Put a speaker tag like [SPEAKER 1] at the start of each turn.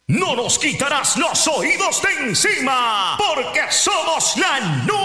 [SPEAKER 1] No nos quitarás los oídos de encima, porque somos la nube.